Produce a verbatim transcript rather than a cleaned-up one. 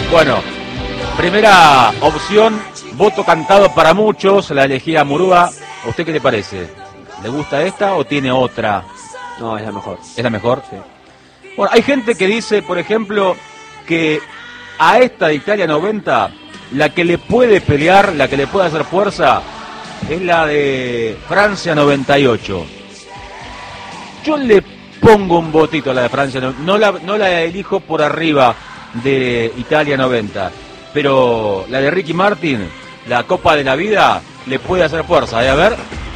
Bueno, primera opción, voto cantado para muchos, la elegía Murúa. ¿A usted qué le parece? ¿Le gusta esta o tiene otra? No, es la mejor. ¿Es la mejor? Sí. Bueno, hay gente que dice, por ejemplo, que a esta de Italia noventa, la que le puede pelear, la que le puede hacer fuerza, es la de Francia noventa y ocho. Yo le pongo un votito a la de Francia, no la, no la elijo por arriba de Italia noventa, pero la de Ricky Martin, la Copa de la Vida, le puede hacer fuerza, ¿eh? A ver.